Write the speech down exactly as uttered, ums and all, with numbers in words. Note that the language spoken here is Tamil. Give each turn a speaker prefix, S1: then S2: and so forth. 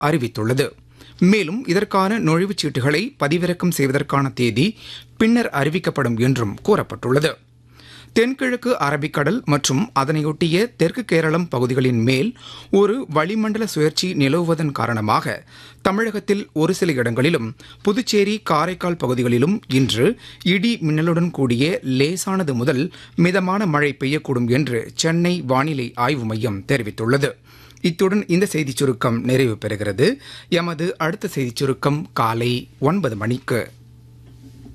S1: அறிவித்துள்ளது. மேலும் இதற்கான நுழைவுச் சீட்டுகளை பதிவிறக்கம் செய்வதற்கான தேதி பின்னர் அறிவிக்கப்படும் என்றும் கூறப்பட்டுள்ளது. தென்கிழக்கு அரபிக்கடல் மற்றும் அதனையொட்டிய தெற்கு கேரளம் பகுதிகளின் மேல் ஒரு வளிமண்டல சுழற்சி நிலவுவதன் காரணமாக தமிழகத்தில் ஒரு சில இடங்களிலும் புதுச்சேரி காரைக்கால் பகுதிகளிலும் இன்று இடி மின்னலுடன் கூடிய லேசானது முதல் மிதமான மழை பெய்யக்கூடும் என்று சென்னை வானிலை ஆய்வு மையம் தெரிவித்துள்ளது. இத்துடன் இந்த செய்திச் சுருக்கம் நிறைவு பெறுகிறது. எமது அடுத்த செய்திச் சுருக்கம் காலை ஒன்பது மணிக்கு.